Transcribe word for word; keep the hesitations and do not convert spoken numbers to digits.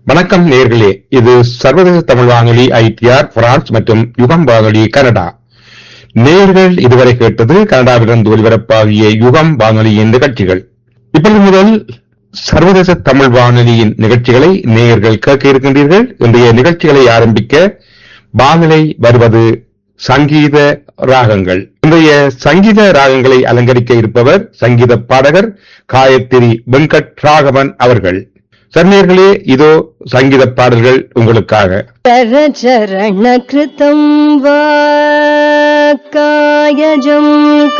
வணக்கம் நேயர்களே, இது சர்வதேச தமிழ் வானொலி ஐடிஆர் பிரான்ஸ் மற்றும் யுகம் வானொலி கனடா. நேயர்கள் இதுவரை கேட்டது கனடாவிலிருந்து ஒலிபரப்பாகிய யுகம் வானொலியின் நிகழ்ச்சிகள். இப்பொழுது முதல் சர்வதேச தமிழ் வானொலியின் நிகழ்ச்சிகளை நேயர்கள் கேட்க இருக்கின்றீர்கள். இன்றைய நிகழ்ச்சிகளை ஆரம்பிக்க வானிலை வருவது சங்கீத ராகங்கள். இன்றைய சங்கீத ராகங்களை அலங்கரிக்க இருப்பவர் சங்கீத பாடகர் காயத்ரி வெங்கட் ராகவன் அவர்கள். சர்ணியர்களே, இதோ சங்கீத பாடல்கள் உங்களுக்காக. சரண கிருதம் வா காயஜம்